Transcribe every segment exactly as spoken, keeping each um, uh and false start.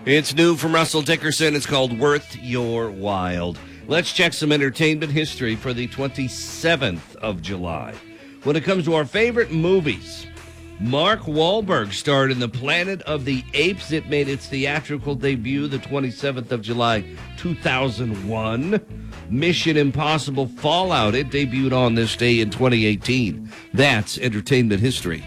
It's new from Russell Dickerson. It's called Worth Your While. Let's check some entertainment history for the twenty-seventh of July. When it comes to our favorite movies, Mark Wahlberg starred in The Planet of the Apes. It made its theatrical debut the twenty-seventh of July, two thousand one. Mission Impossible Fallout. It debuted on this day in twenty eighteen. That's entertainment history.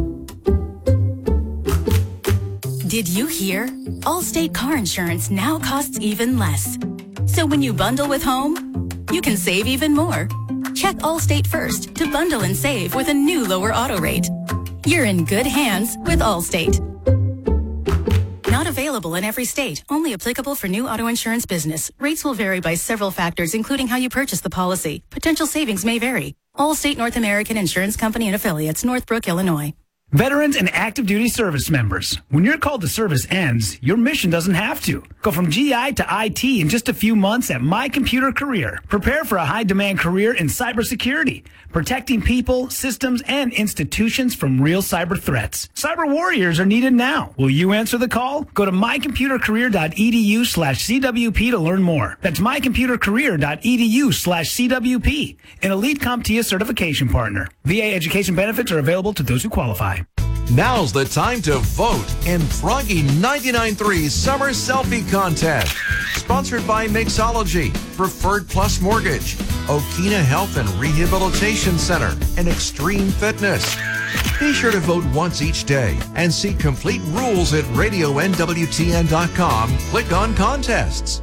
Did you hear? Allstate car insurance now costs even less. So when you bundle with home, you can save even more. Check Allstate first to bundle and save with a new lower auto rate. You're in good hands with Allstate. Not available in every state. Only applicable for new auto insurance business. Rates will vary by several factors, including how you purchase the policy. Potential savings may vary. Allstate North American Insurance Company and Affiliates, Northbrook, Illinois. Veterans and active duty service members, when your call to service ends, your mission doesn't have to. Go from G I to I T in just a few months at My Computer Career. Prepare for a high-demand career in cybersecurity, protecting people, systems, and institutions from real cyber threats. Cyber warriors are needed now. Will you answer the call? Go to mycomputercareer.edu slash CWP to learn more. That's mycomputercareer.edu slash CWP, an Elite CompTIA certification partner. V A education benefits are available to those who qualify. Now's the time to vote in Froggy ninety-nine point three Summer Selfie Contest. Sponsored by Mixology, Preferred Plus Mortgage, Okina Health and Rehabilitation Center, and Extreme Fitness. Be sure to vote once each day and see complete rules at radio N W T N dot com. Click on contests.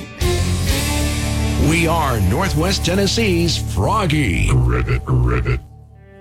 We are Northwest Tennessee's Froggy. Rivet, rivet.